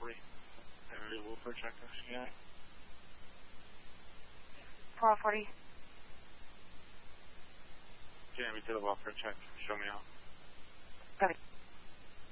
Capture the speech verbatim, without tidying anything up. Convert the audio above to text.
forty. Area welfare check, S C I. four forty. Jamie, to the welfare check. Show me out. Copy.